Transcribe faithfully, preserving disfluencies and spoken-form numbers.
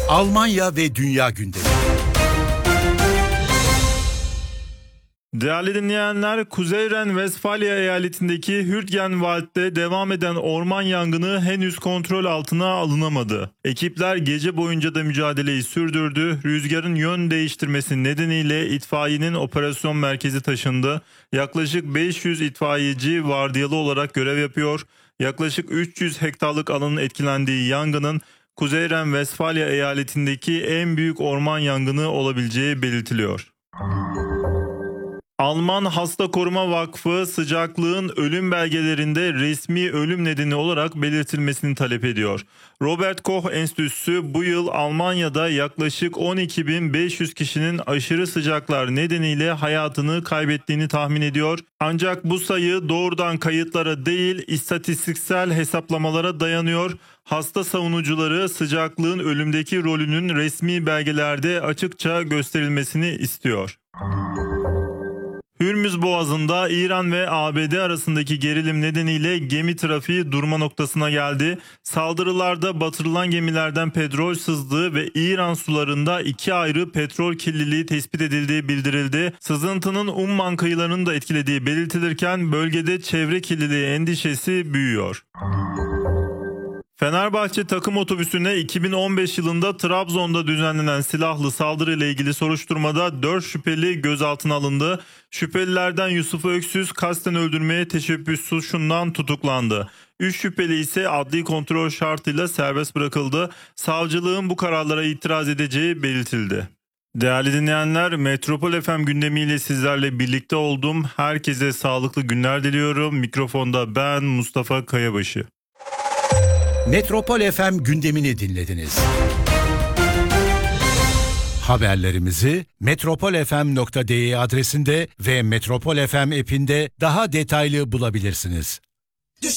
Almanya ve dünya gündemi. Değerli dinleyenler, Kuzey Ren-Vesfalya eyaletindeki Hürtgenwald'de devam eden orman yangını henüz kontrol altına alınamadı. Ekipler gece boyunca da mücadeleyi sürdürdü. Rüzgarın yön değiştirmesi nedeniyle itfaiyenin operasyon merkezi taşındı. Yaklaşık beş yüz itfaiyeci vardiyalı olarak görev yapıyor. Yaklaşık üç yüz hektarlık alanın etkilendiği yangının Kuzey Ren-Vesfalya eyaletindeki en büyük orman yangını olabileceği belirtiliyor. Alman Hasta Koruma Vakfı sıcaklığın ölüm belgelerinde resmi ölüm nedeni olarak belirtilmesini talep ediyor. Robert Koch Enstitüsü bu yıl Almanya'da yaklaşık on iki bin beş yüz kişinin aşırı sıcaklar nedeniyle hayatını kaybettiğini tahmin ediyor. Ancak bu sayı doğrudan kayıtlara değil, istatistiksel hesaplamalara dayanıyor. Hasta savunucuları sıcaklığın ölümdeki rolünün resmi belgelerde açıkça gösterilmesini istiyor. Hürmüz Boğazı'nda İran ve A B D arasındaki gerilim nedeniyle gemi trafiği durma noktasına geldi. Saldırılarda batırılan gemilerden petrol sızdığı ve İran sularında iki ayrı petrol kirliliği tespit edildiği bildirildi. Sızıntının Umman kıyılarını da etkilediği belirtilirken bölgede çevre kirliliği endişesi büyüyor. Fenerbahçe takım otobüsüne iki bin on beş yılında Trabzon'da düzenlenen silahlı saldırıyla ilgili soruşturmada dört şüpheli gözaltına alındı. Şüphelilerden Yusuf Öksüz kasten öldürmeye teşebbüs suçundan tutuklandı. üç şüpheli ise adli kontrol şartıyla serbest bırakıldı. Savcılığın bu kararlara itiraz edeceği belirtildi. Değerli dinleyenler, Metropol F M gündemiyle sizlerle birlikte oldum. Herkese sağlıklı günler diliyorum. Mikrofonda ben Mustafa Kayabaşı. Metropol F M gündemini dinlediniz. Haberlerimizi metropolfm nokta de adresinde ve Metropol F M app'inde daha detaylı bulabilirsiniz.